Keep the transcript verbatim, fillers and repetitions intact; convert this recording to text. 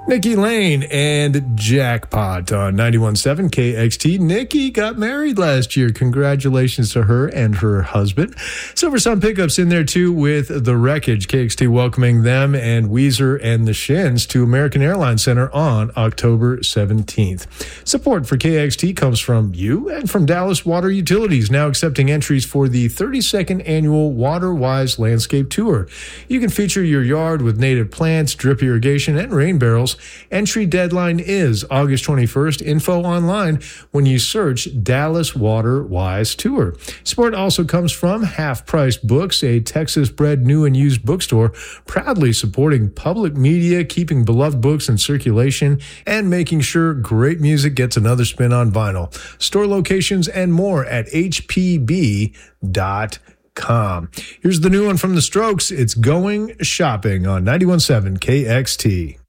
Nikki Lane and Jackpot on ninety-one point seven K X T. Nikki got married last year. Congratulations to her and her husband. Silver Sun Pickups in there too with The Wreckage. K X T welcoming them and Weezer and the Shins to American Airlines Center on October seventeenth. Support for K X T comes from you and from Dallas Water Utilities, now accepting entries for the thirty-second annual WaterWise Landscape Tour. You can feature your yard with native plants, drip irrigation, and rain barrels. Entry deadline is August twenty-first. Info online when you search Dallas Water Wise Tour. Support also comes from Half Price Books, a Texas-bred new and used bookstore, proudly supporting public media, keeping beloved books in circulation, and making sure great music gets another spin on vinyl. Store locations and more at H P B dot com. Here's the new one from The Strokes. It's Going Shopping on ninety-one point seven K X T.